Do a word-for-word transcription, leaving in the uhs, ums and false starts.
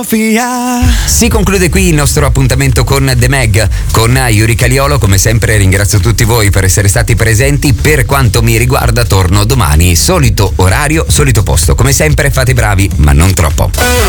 Sofia. Si conclude qui il nostro appuntamento con The Meg, con Yuri Caliolo. Come sempre ringrazio tutti voi per essere stati presenti. Per quanto mi riguarda torno domani, solito orario, solito posto. Come sempre fate i bravi, ma non troppo.